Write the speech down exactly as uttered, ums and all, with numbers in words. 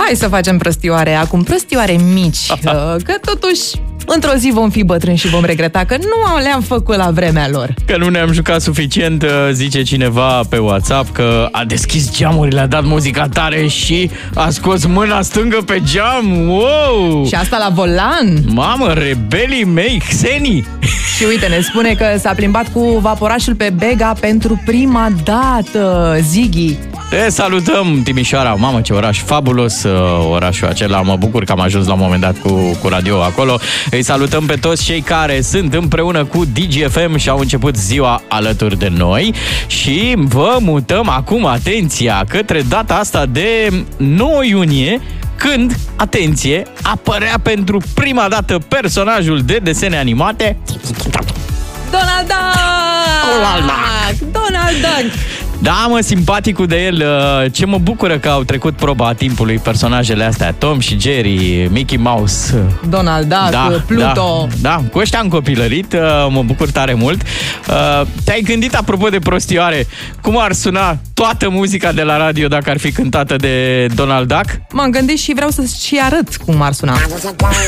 Hai să facem prostioare acum, prostioare mici, că totuși într-o zi vom fi bătrâni și vom regreta că nu le-am făcut la vremea lor. Că nu ne-am jucat suficient, zice cineva pe WhatsApp că a deschis geamurile, a dat muzica tare și a scos mâna stângă pe geam. Wow! Și asta la volan. Mamă, rebelii mei, Xeni! Și uite, ne spune că s-a plimbat cu vaporașul pe Bega pentru prima dată, Ziggy. Te salutăm, Timișoara. Mamă, ce oraș fabulos, orașul acela. Mă bucur că am ajuns la un moment dat cu, cu radio acolo. Îi salutăm pe toți cei care sunt împreună cu Digi F M și au început ziua alături de noi. Și vă mutăm acum atenția către data asta de nouă iunie, când, atenție, apărea pentru prima dată personajul de desene animate Donald Duck! Donald Duck! Da, mă, simpaticul de el. Ce mă bucură că au trecut proba a timpului personajele astea, Tom și Jerry, Mickey Mouse, Donald Duck, da, Pluto. Da, da, cu ăștia am copilărit, mă bucur tare mult. Te-ai gândit, apropo de prostioare, cum ar suna toată muzica de la radio dacă ar fi cântată de Donald Duck? M-am gândit și vreau să-ți și arăt cum ar suna.